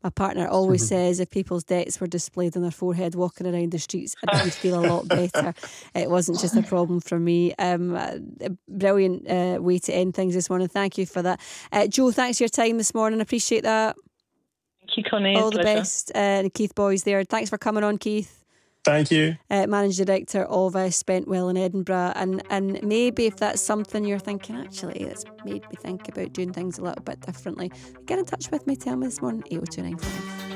My partner always says if people's debts were displayed on their forehead walking around the streets, I would feel a lot better. It wasn't just a problem for me. A brilliant way to end things this morning. Thank you for that. Joe, thanks for your time this morning. Appreciate that. Thank you, Connie. All the best. Keith Boys there. Thanks for coming on, Keith. Thank you. Managing Director of Spentwell in Edinburgh. And maybe if that's something you're thinking, actually, it's made me think about doing things a little bit differently, get in touch with me. Tell me this morning, 80295.